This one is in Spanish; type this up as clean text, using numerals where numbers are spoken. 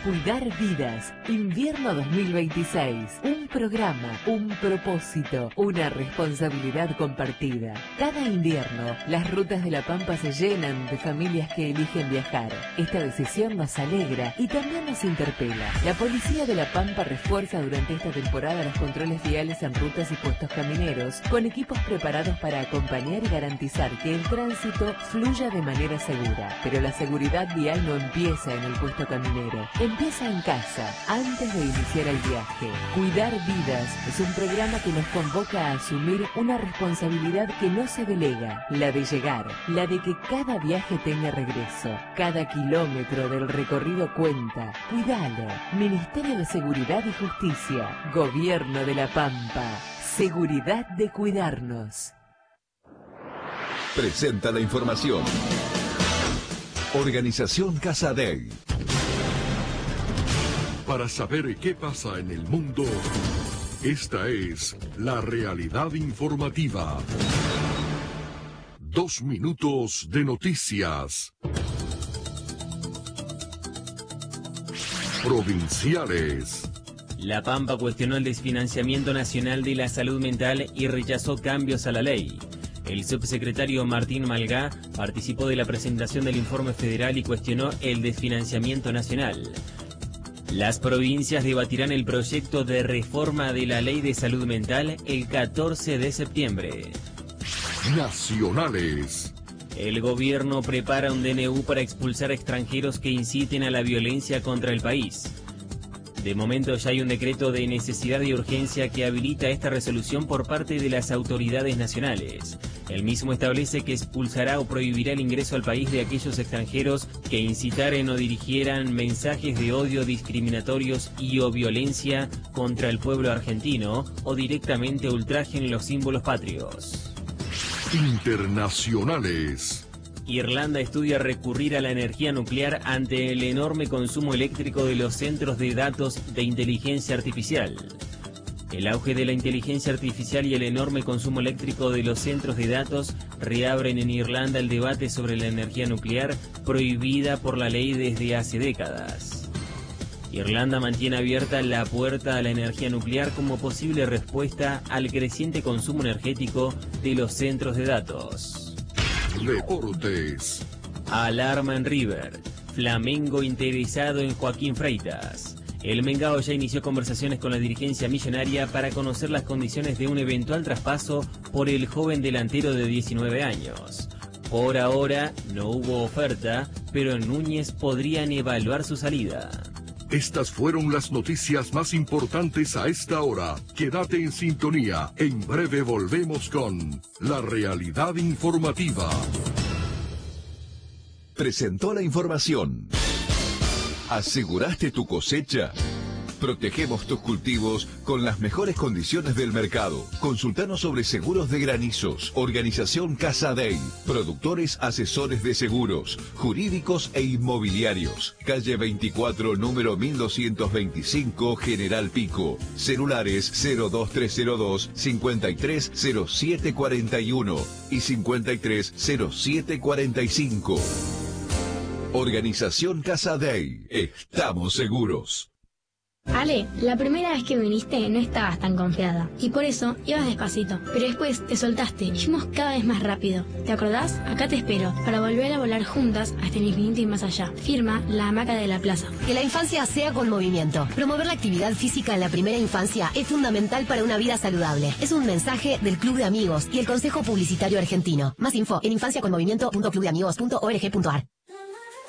Cuidar vidas, invierno 2026. Un programa, un propósito, una responsabilidad compartida. Cada invierno, las rutas de La Pampa se llenan de familias que eligen viajar. Esta decisión nos alegra y también nos interpela. La Policía de La Pampa refuerza durante esta temporada los controles viales en rutas y puestos camineros, con equipos preparados para acompañar y garantizar que el tránsito fluya de manera segura. Pero la seguridad vial no empieza en el puesto caminero, empieza en casa, antes de iniciar el viaje. Cuidar vidas es un programa que nos convoca a asumir una responsabilidad que no se delega, la de llegar, la de que cada viaje tenga regreso. Cada kilómetro del recorrido cuenta. Cuidalo. Ministerio de Seguridad y Justicia. Gobierno de La Pampa. Seguridad de cuidarnos. Presenta la información. Organización Casa Dei. Para saber qué pasa en el mundo, esta es la realidad informativa. 2 minutos de noticias. Provinciales. La Pampa cuestionó el desfinanciamiento nacional de la salud mental y rechazó cambios a la ley. El subsecretario Martín Malgá participó de la presentación del informe federal y cuestionó el desfinanciamiento nacional. Las provincias debatirán el proyecto de reforma de la ley de salud mental el 14 de septiembre. Nacionales. El gobierno prepara un DNU para expulsar a extranjeros que inciten a la violencia contra el país. De momento ya hay un decreto de necesidad y urgencia que habilita esta resolución por parte de las autoridades nacionales. El mismo establece que expulsará o prohibirá el ingreso al país de aquellos extranjeros que incitaren o dirigieran mensajes de odio discriminatorios y o violencia contra el pueblo argentino o directamente ultrajen los símbolos patrios. Internacionales. Irlanda estudia recurrir a la energía nuclear ante el enorme consumo eléctrico de los centros de datos de inteligencia artificial. El auge de la inteligencia artificial y el enorme consumo eléctrico de los centros de datos reabren en Irlanda el debate sobre la energía nuclear prohibida por la ley desde hace décadas. Irlanda mantiene abierta la puerta a la energía nuclear como posible respuesta al creciente consumo energético de los centros de datos. Deportes. Alarma en River. Flamengo interesado en Joaquín Freitas. El Mengao ya inició conversaciones con la dirigencia millonaria para conocer las condiciones de un eventual traspaso por el joven delantero de 19 años. Por ahora no hubo oferta, pero en Núñez podrían evaluar su salida. Estas fueron las noticias más importantes a esta hora. Quédate en sintonía. En breve volvemos con la realidad informativa. Presentó la información. ¿Aseguraste tu cosecha? Protegemos tus cultivos con las mejores condiciones del mercado. Consultanos sobre seguros de granizos. Organización Casa Dei. Productores asesores de seguros, jurídicos e inmobiliarios. Calle 24, número 1225, General Pico. Celulares 02302 530741 y 530745. Organización Casa Dei. Estamos seguros. Ale, la primera vez que viniste no estabas tan confiada y por eso ibas despacito, pero después te soltaste y fuimos cada vez más rápido. ¿Te acordás? Acá te espero para volver a volar juntas hasta el infinito y más allá. Firma La Hamaca de la Plaza. Que la infancia sea con movimiento. Promover la actividad física en la primera infancia es fundamental para una vida saludable. Es un mensaje del Club de Amigos y el Consejo Publicitario Argentino. Más info en infanciaconmovimiento.clubdeamigos.org.ar.